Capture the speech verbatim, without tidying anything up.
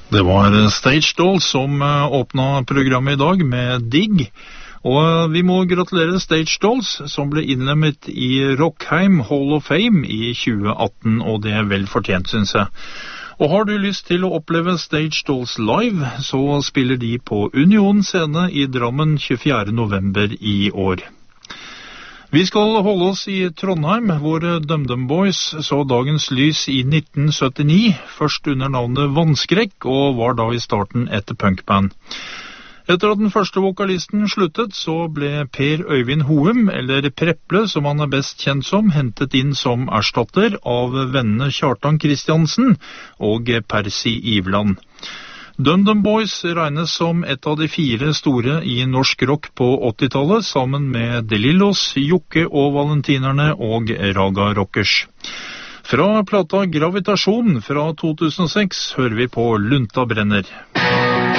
Det var Stage Dolls som åpnet programmet i dag med Digg. Og vi må gratulere Stage Dolls, som ble innlemmet i Rockheim Hall of Fame i tjue atten, og det er vel fortjent, synes jeg. Og har du lyst til å oppleve Stage Dolls live, så spiller de på Union scene i Drammen tjuefjerde november i år. Vi skal holde oss i Trondheim, hvor DumDum Boys så dagens lys i nitten syttini, først under navnet Vannskrekk, og var da i starten et punkband. Etter at den første vokalisten sluttet, så ble Per Øyvind Hoem, eller Preple som han er best kjent som, hentet inn som erstatter av vennene Kjartan Kristiansen og Percy Ivland. DumDum Boys regnes som et av de fire store i norsk rock på åttitallet, sammen med De Lillos, Jokke og Valentinerne og Raga Rockers. Fra plata Gravitasjon fra to tusen og seks hører vi på Lunta Brenner.